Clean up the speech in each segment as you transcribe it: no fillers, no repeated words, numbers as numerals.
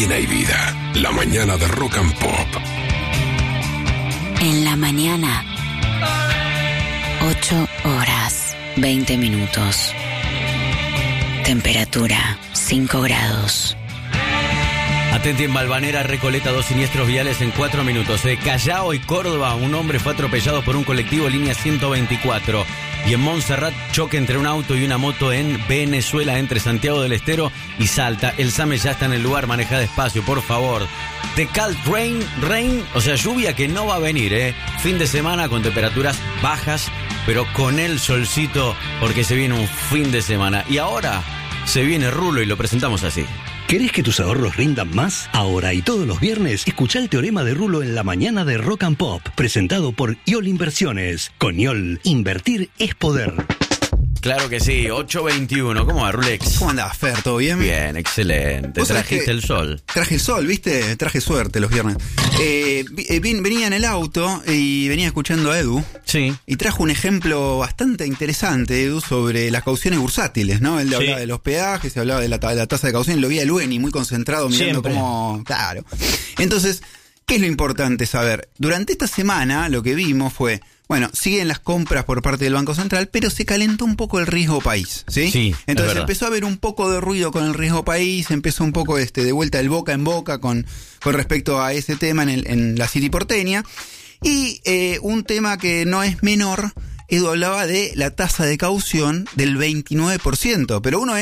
también hay vida. La mañana de Rock and Pop. En la mañana, 8 horas, 20 minutos. Temperatura, 5 grados. Atenti en Balvanera, Recoleta, 2 siniestros viales en 4 minutos. De Callao y Córdoba, un hombre fue atropellado por un colectivo línea 124. Y en Montserrat, choque entre un auto y una moto en Venezuela, entre Santiago del Estero y Salta. El SAME ya está en el lugar, maneja despacio, por favor. The Cold Rain, o sea, lluvia que no va a venir, Fin de semana con temperaturas bajas, pero con el solcito, porque se viene un fin de semana. Y ahora se viene Rulo y lo presentamos así. ¿Querés que tus ahorros rindan más? Ahora y todos los viernes, escuchá el teorema de Rulo en la mañana de Rock and Pop, presentado por IOL Inversiones. Con IOL, invertir es poder. Claro que sí, 8:21. ¿Cómo va, Rulex? ¿Cómo andás, Fer? ¿Todo bien? Bien, excelente. Trajiste el sol. Traje el sol, ¿viste? Traje suerte los viernes. Venía en el auto y venía escuchando a Edu. Sí. Y trajo un ejemplo bastante interesante, Edu, sobre las cauciones bursátiles, ¿no? Él hablaba de los peajes, hablaba de la tasa de caución, lo vi a Lueni muy concentrado mirando cómo... Claro. Entonces, ¿qué es lo importante saber? Durante esta semana lo que vimos fue... Bueno, siguen las compras por parte del Banco Central, pero se calentó un poco el riesgo país, ¿sí? Sí. Entonces empezó a haber un poco de ruido con el riesgo país, empezó un poco de vuelta el boca en boca con respecto a ese tema en la City porteña. Y un tema que no es menor, Edu hablaba de la tasa de caución del 29%, pero uno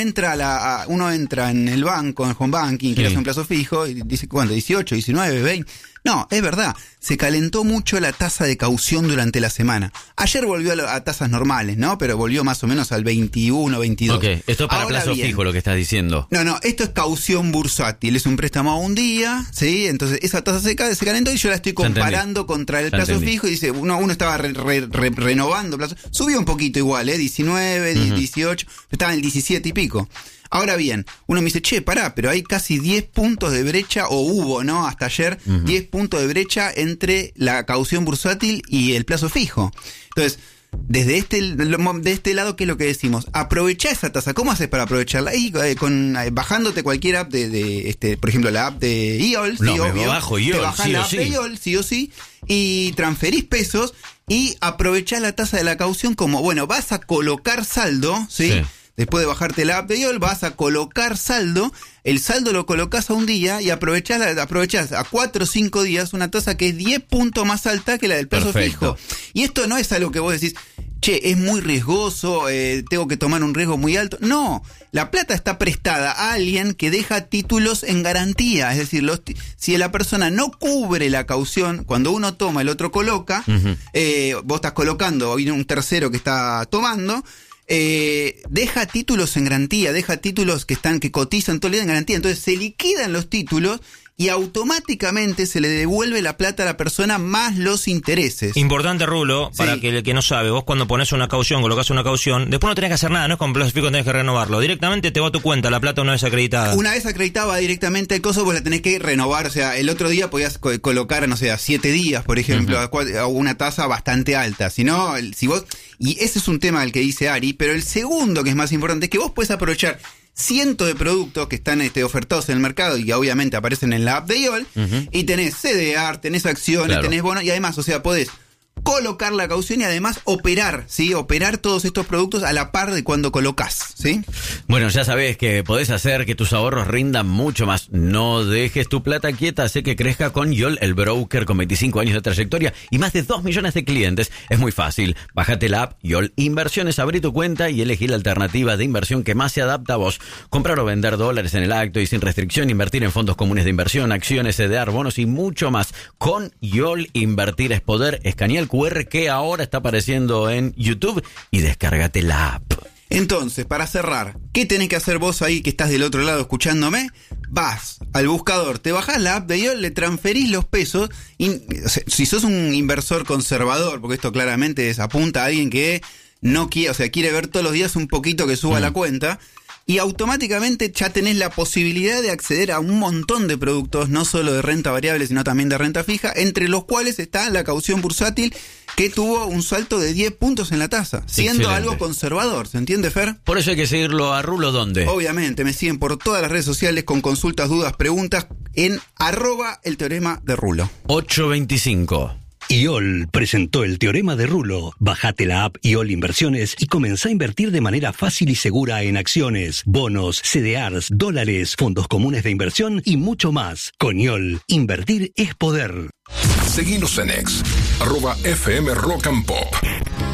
entra en el banco, en el home banking, que hace un plazo fijo, y dice, ¿cuánto? 18, 19, 20... No, es verdad, se calentó mucho la tasa de caución durante la semana. Ayer volvió a tasas normales, ¿no? Pero volvió más o menos al 21, 22. Ok, esto es para plazo fijo lo que estás diciendo. No, esto es caución bursátil, es un préstamo a un día, ¿sí? Entonces esa tasa se calentó y yo la estoy comparando contra el plazo fijo y dice, uno estaba renovando plazo. Subió un poquito igual, 19, 18, estaba en el 17 y pico. Ahora bien, uno me dice, pará, pero hay casi 10 puntos de brecha, o hubo, ¿no? Hasta ayer, 10 puntos de brecha entre la caución bursátil y el plazo fijo. Entonces, desde este lado, ¿qué es lo que decimos? Aprovechá esa tasa. ¿Cómo haces para aprovecharla? Ahí, bajándote cualquier app por ejemplo, la app de IOL, no, sí, obvio. Bajo IOL, te bajás la app de IOL, sí o sí, y transferís pesos y aprovechás la tasa de la caución como, bueno, vas a colocar saldo, ¿sí? Después de bajarte la app de IOL, vas a colocar saldo. El saldo lo colocas a un día y aprovechás a 4 o 5 días una tasa que es 10 puntos más alta que la del plazo fijo. Y esto no es algo que vos decís, es muy riesgoso, tengo que tomar un riesgo muy alto. No, la plata está prestada a alguien que deja títulos en garantía. Es decir, si la persona no cubre la caución, cuando uno toma, el otro coloca, vos estás colocando, viene un tercero que está tomando, deja títulos en garantía, deja títulos que cotizan todo el día en garantía. Entonces se liquidan los títulos y automáticamente se le devuelve la plata a la persona más los intereses. Importante, Rulo, para que el que no sabe, vos cuando pones una caución, colocás una caución, después no tenés que hacer nada, no es con plazo fijo, tenés que renovarlo. Directamente te va a tu cuenta la plata una vez acreditada. Una vez acreditada directamente el coso, vos la tenés que renovar. O sea, el otro día podías colocar, no sé, a 7 días, por ejemplo, a una tasa bastante alta. Si no, y ese es un tema del que dice Ari, pero el segundo, que es más importante, es que vos podés aprovechar cientos de productos que están ofertados en el mercado y que obviamente aparecen en la app de IOL, y tenés CDR, tenés acciones, tenés bonos, y además, o sea, podés colocar la caución y además operar, ¿sí? Operar todos estos productos a la par de cuando colocas, ¿sí? Bueno, ya sabés que podés hacer que tus ahorros rindan mucho más. No dejes tu plata quieta, sé que crezca con YOL, el broker con 25 años de trayectoria y más de 2 millones de clientes. Es muy fácil. Bájate la app YOL Inversiones, abrí tu cuenta y elegí la alternativa de inversión que más se adapta a vos. Comprar o vender dólares en el acto y sin restricción, invertir en fondos comunes de inversión, acciones, CDR, bonos y mucho más. Con YOL, invertir es poder. Escanea el QR que ahora está apareciendo en YouTube y descárgate la app. Entonces, para cerrar, ¿qué tenés que hacer vos ahí que estás del otro lado escuchándome? Vas al buscador, te bajás la app de IOL, le transferís los pesos y, o sea, si sos un inversor conservador, porque esto claramente apunta a alguien que no quiere, o sea, quiere ver todos los días un poquito que suba la cuenta, y automáticamente ya tenés la posibilidad de acceder a un montón de productos, no solo de renta variable, sino también de renta fija, entre los cuales está la caución bursátil, que tuvo un salto de 10 puntos en la tasa, siendo algo conservador, ¿se entiende, Fer? Por eso hay que seguirlo a Rulo, ¿dónde? Obviamente, me siguen por todas las redes sociales con consultas, dudas, preguntas, en @el teorema de Rulo. 8:25. IOL presentó el teorema de Rulo. Bajate la app IOL Inversiones y comenzá a invertir de manera fácil y segura en acciones, bonos, CDRs, dólares, fondos comunes de inversión y mucho más. Con IOL, invertir es poder. Seguinos en X, @FM Rock and Pop.